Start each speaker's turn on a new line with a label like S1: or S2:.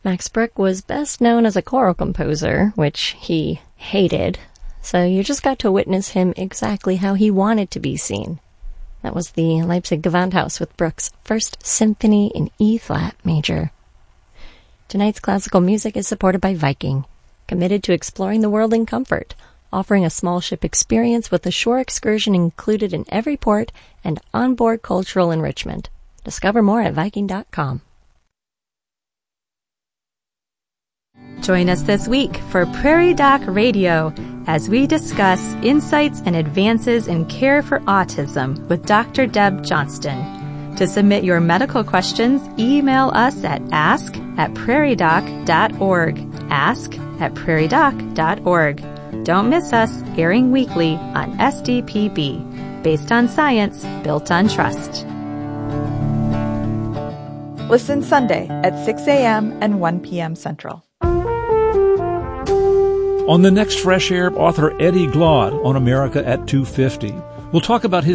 S1: Max Bruch was best known as a choral composer, which he hated, so you just got to witness him exactly how he wanted to be seen. That was the Leipzig Gewandhaus with Bruch's First Symphony in E-flat major. Tonight's classical music is supported by Viking, committed to exploring the world in comfort, offering a small ship experience with a shore excursion included in every port and onboard cultural enrichment. Discover more at Viking.com.
S2: Join us this week for Prairie Doc Radio as we discuss insights and advances in care for autism with Dr. Deb Johnston. To submit your medical questions, email us at ask@prairiedoc.org. ask@prairiedoc.org. Don't miss us, airing weekly on SDPB, based on science, built on trust.
S3: Listen Sunday at 6 a.m. and 1 p.m. Central.
S4: On the next Fresh Air, author Eddie Glaude on America at 250. We'll talk about his